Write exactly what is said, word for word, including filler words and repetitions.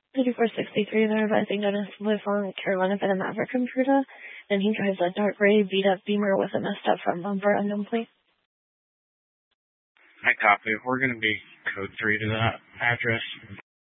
thirty-four sixty-three, they're advising Dennis lives on Carolina by the Maverick Intruder, and he drives a dark gray beat-up Beamer with a messed up front bumper unknown plate. I copy. We're going to be code three to that address.